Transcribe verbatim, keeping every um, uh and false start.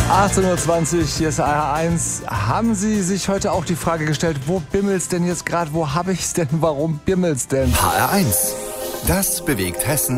achtzehn Uhr zwanzig, hier ist A R eins. Haben Sie sich heute auch die Frage gestellt, wo bimmelt's denn jetzt gerade? Wo habe ich's denn? Warum bimmelt's denn? H R eins. Das bewegt Hessen.